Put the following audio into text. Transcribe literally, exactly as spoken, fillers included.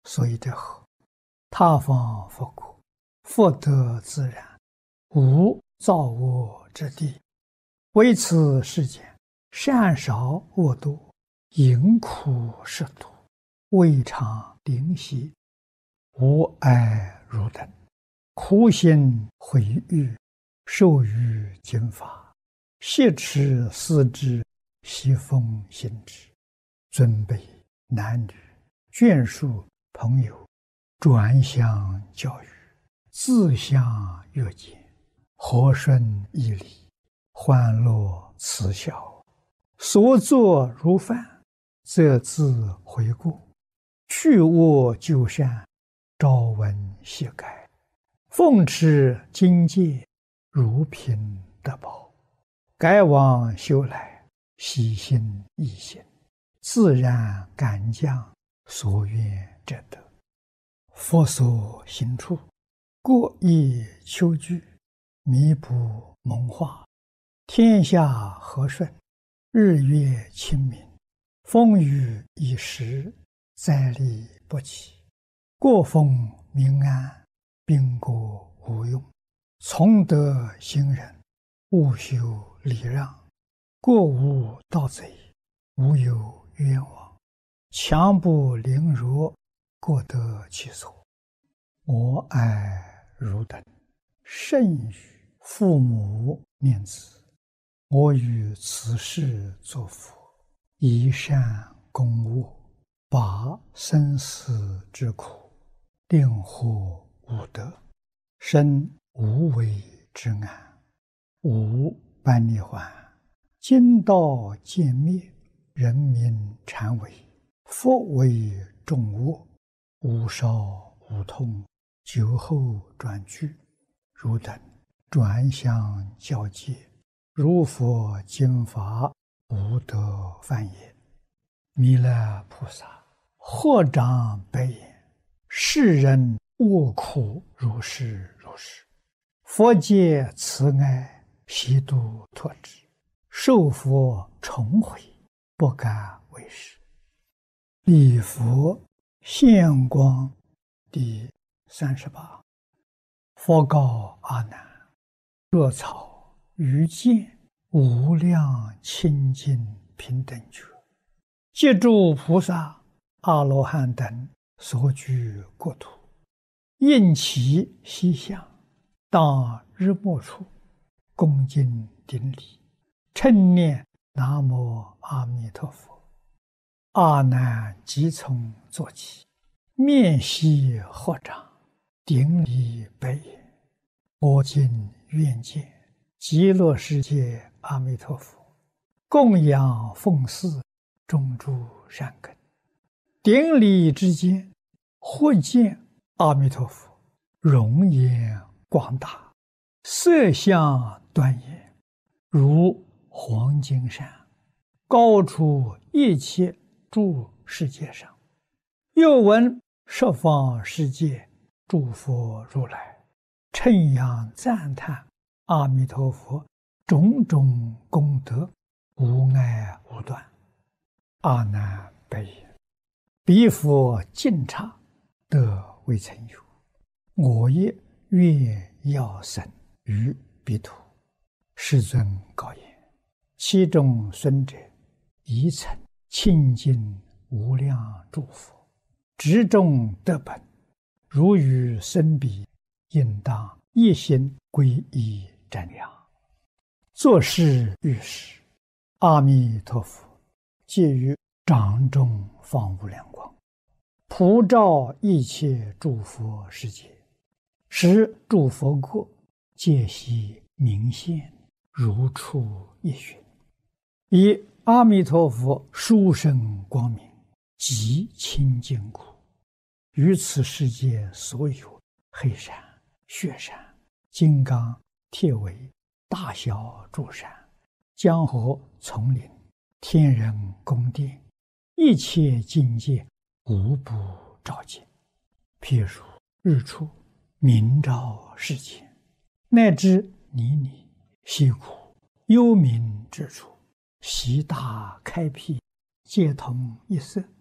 所以者何？他方佛国，福德自然，无造恶之地。为此世间，善少恶多，淫苦食毒，未尝灵犀，无爱如等，苦心毁誉，受于经法，挟持思之，习奉行之，尊卑男女，眷属朋友，转相教育，自相约见，和顺义理，欢乐慈孝，所作如饭，则自悔过，去恶就善，朝闻夕改，奉持经戒，如凭得宝，改往修来，喜心易行，自然感降所愿者得。佛所行处，过意求具，弥补蒙化，天下和顺，日月清明，风雨已时，灾利不起，过风民安，兵国无用，从德行人，务修礼让，过无盗贼，无有冤枉，强不凌弱，过得其所。我爱汝等，甚于父母念子，我于此世作佛，以善攻恶，拔生死之苦，令获无得，生无为之安，无般涅槃，今道渐灭，人民禅为，佛为众恶，无少无痛，酒后转句，汝等转相教戒，如佛经法，无得犯也。弥勒菩萨合掌白言：世人恶苦如是如是，佛界慈爱，悉度脱之，受佛重回，不敢为是。礼佛现光第三十八。佛告阿难：若草于见无量清净平等觉，借诸菩萨阿罗汉等所居国土，应其西向，当日没处，恭敬顶礼，称念南无阿弥陀佛。阿难即从坐起，面悉合掌，顶礼白言：我今愿见极乐世界阿弥陀佛，供养奉祀，种诸善根。顶礼之间，忽见阿弥陀佛容颜广大，色相端严，如黄金山，高出一切诸世界上。又闻十方世界诸佛如来称扬赞叹阿弥陀佛种种功德，无碍无断。阿难白言：彼佛尽刹，得未曾有，我也愿要生于彼土。世尊告言：其中孙者，宜曾清净无量诸佛，执众得本，如与生彼，应当一心皈依瞻仰。作是遇时，阿弥陀佛借于掌中放无量光，普照一切诸佛世界，使诸佛国皆悉明现，如出一寻。以阿弥陀佛殊胜光明，极清净故，于此世界所有黑山、雪山、金刚、铁围、大小诸山、江河、丛林、天人宫殿，一切境界无不照见。譬如日出明照世间，乃至泥泞、溪谷、幽冥之处，悉大开辟，皆同一色，